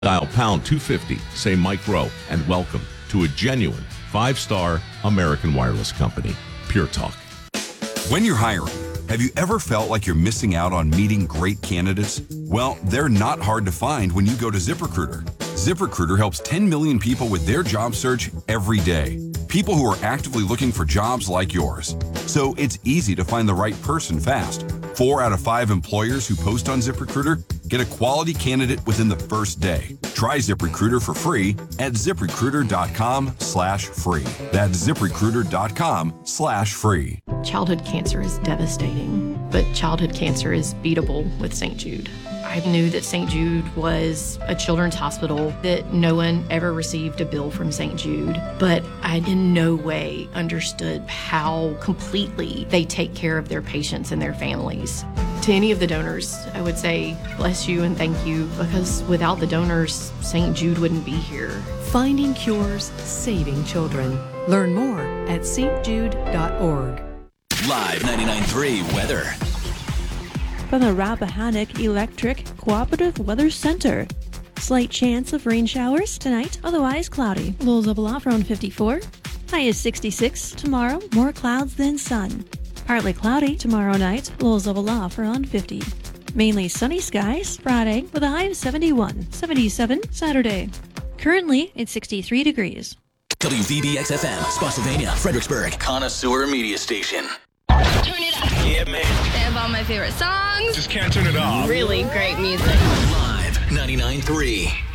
Dial pound 250, say Mike Rowe, and welcome to a genuine 5-star American Wireless company. Pure Talk. When you're hiring, have you ever felt like you're missing out on meeting great candidates? Well, they're not hard to find when you go to ZipRecruiter. ZipRecruiter helps 10 million people with their job search every day. People who are actively looking for jobs like yours. So it's easy to find the right person fast. 4 out of 5 employers who post on ZipRecruiter get a quality candidate within the first day. Try ZipRecruiter for free at ZipRecruiter.com/free. That's ZipRecruiter.com/free. Childhood cancer is devastating, but childhood cancer is beatable with St. Jude. I knew that St. Jude was a children's hospital, that no one ever received a bill from St. Jude, but I in no way understood how completely they take care of their patients and their families. To any of the donors, I would say bless you and thank you, because without the donors, St. Jude wouldn't be here. Finding cures, saving children. Learn more at stjude.org. Live 99.3 weather. From the Rappahannock Electric Cooperative Weather Center. Slight chance of rain showers tonight, otherwise cloudy. Lows of aloft around 54. High is 66. Tomorrow, more clouds than sun. Partly cloudy tomorrow night, lows of aloft around 50. Mainly sunny skies Friday with a high of 71. 77 Saturday. Currently, it's 63 degrees. WVBX-FM, Spotsylvania, Fredericksburg. Connoisseur Media Station. Turn it up. Yeah, man. They have all my favorite songs. Just can't turn it off. Really great music. Live 99.3.